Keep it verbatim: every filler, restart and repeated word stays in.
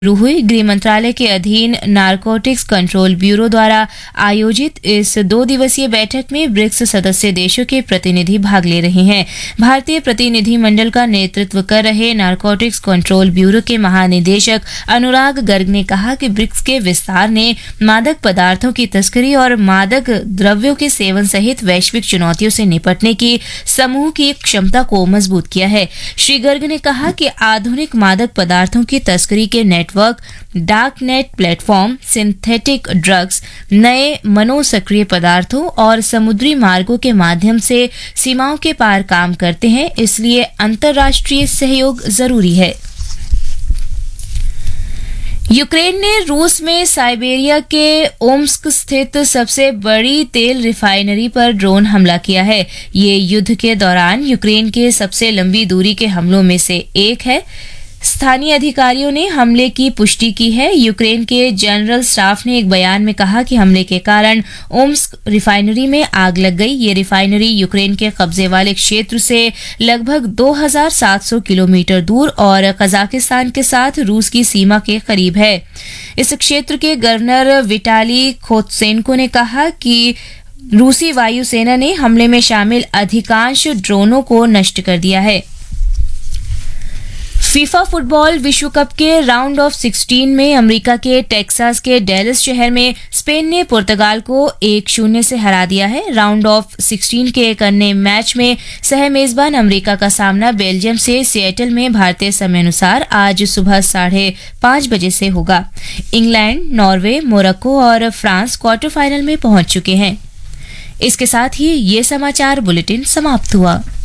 शुरू हुई। गृह मंत्रालय के अधीन नारकोटिक्स कंट्रोल ब्यूरो द्वारा आयोजित इस दो दिवसीय बैठक में ब्रिक्स सदस्य देशों के प्रतिनिधि भाग ले रहे हैं। भारतीय प्रतिनिधिमंडल का नेतृत्व कर रहे नारकोटिक्स कंट्रोल ब्यूरो के महानिदेशक अनुराग गर्ग ने कहा कि ब्रिक्स के विस्तार ने मादक पदार्थों की तस्करी और मादक द्रव्यों के सेवन सहित वैश्विक चुनौतियों से निपटने की समूह की क्षमता को मजबूत किया है। श्री गर्ग ने कहा कि आधुनिक मादक पदार्थों की तस्करी के network dark net platform, synthetic drugs, नए मनोसक्रिय पदार्थों और समुद्री मार्गों के माध्यम से सीमाओं के पार काम करते हैं, इसलिए अंतर्राष्ट्रीय सहयोग जरूरी है। यूक्रेन ने रूस में साइबेरिया के ओम्स्क स्थित सबसे बड़ी तेल रिफाइनरी पर ड्रोन हमला किया है। ये युद्ध के दौरान यूक्रेन के सबसे लंबी दूरी के हमलों में से एक है। स्थानीय अधिकारियों ने हमले की पुष्टि की है। यूक्रेन के जनरल स्टाफ ने एक बयान में कहा कि हमले के कारण ओम्स्क रिफाइनरी में आग लग गई। ये रिफाइनरी यूक्रेन के कब्जे वाले क्षेत्र से लगभग दो हज़ार सात सौ किलोमीटर दूर और कजाकिस्तान के साथ रूस की सीमा के करीब है। इस क्षेत्र के गवर्नर विटाली खोतसेंको ने कहा कि रूसी वायुसेना ने हमले में शामिल अधिकांश ड्रोनों को नष्ट कर दिया है। फीफा फुटबॉल विश्व कप के राउंड ऑफ सिक्सटीन में अमेरिका के टेक्सास के डेलस शहर में स्पेन ने पुर्तगाल को एक शून्य से हरा दिया है। राउंड ऑफ सिक्सटीन के एक अन्य मैच में सह मेजबान अमेरिका का सामना बेल्जियम से सिएटल में भारतीय समय अनुसार आज सुबह साढ़े पाँच बजे से होगा। इंग्लैंड, नॉर्वे, मोरक्को और फ्रांस क्वार्टर फाइनल में पहुंच चुके हैं। इसके साथ ही ये समाचार बुलेटिन समाप्त हुआ।